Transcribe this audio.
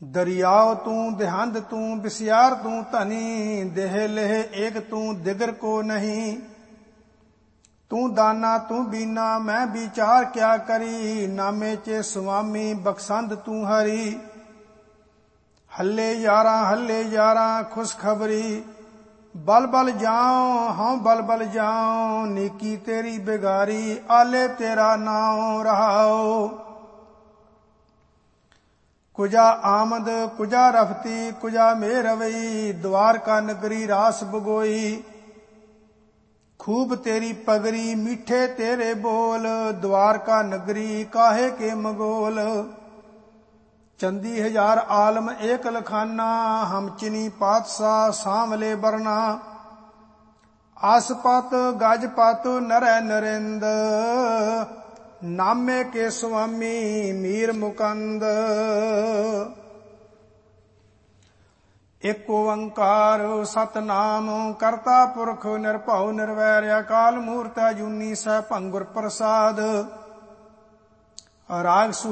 दरियाव तू देहंद तू बिस्यार तू धनी, देह लेह एक तू दिगर को नहीं। तू दाना तू बीना मैं विचार क्या करी, नामे चे स्वामी बख्शंद तू हरी। हल्ले यारा खुशखबरी, बल बल जाओ हाँ बल बल जाओ, नीकी तेरी बिगारी आले तेरा नाम रहाओ। कुजा आमद कुजा रफती कुजा मेरवई, द्वारका नगरी रास बगोई। खूब तेरी पगरी मीठे तेरे बोल, द्वारका नगरी काहे के मगोल। चंदी हजार आलम एक लखाना, हम चिनी पातशाह सांवले बरना। आसपात गजपात नरै नरेंद, नामे के स्वामी मीर मुकंद। एक ओंकार सतनाम करता पुरख, निरभउ निर्वैर अकाल मूरत अजूनी सैभं गुर प्रसाद। राग